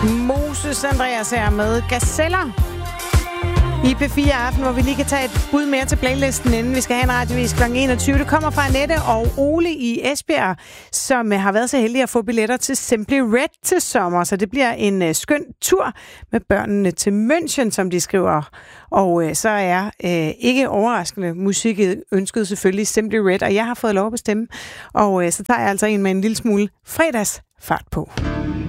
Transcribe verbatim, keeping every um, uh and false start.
Moses Andreas her med Gazeller i P fire Aften, hvor vi lige kan tage et bud mere til playlisten, inden vi skal have en radiovis klokken enogtyve. Det kommer fra Annette og Ole i Esbjerg, som har været så heldige at få billetter til Simply Red til sommer. Så det bliver en uh, skøn tur med børnene til München, som de skriver. Og uh, så er uh, ikke overraskende musik ønsket selvfølgelig Simply Red, og jeg har fået lov at bestemme. Og uh, så tager jeg altså en med en lille smule fredagsfart på.